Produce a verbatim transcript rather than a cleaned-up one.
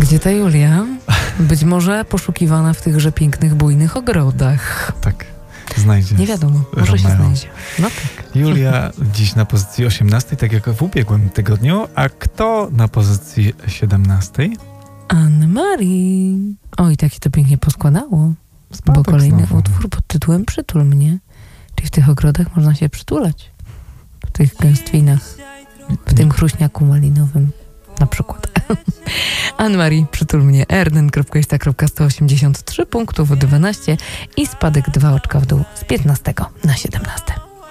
Gdzie ta Julia? Być może poszukiwana w tychże pięknych, bujnych ogrodach. Tak, znajdzie. Nie wiadomo, może Romeo. się znajdzie. No tak. Julia dziś na pozycji osiemnastej, tak jak w ubiegłym tygodniu. A kto na pozycji siedemnastej? Anne-Marie. Oj, tak się to pięknie poskładało. Spadek Bo kolejny znowu. utwór pod tytułem Przytul mnie. Czyli w tych ogrodach można się przytulać. W tych gęstwinach. W tym chruśniaku malinowym. Na przykład. Anne-Marie, przytul mnie. erden kropka ista kropka sto osiemdziesiąt trzy punktów dwanaście i spadek dwa oczka w dół z piętnastego na siedemnaste.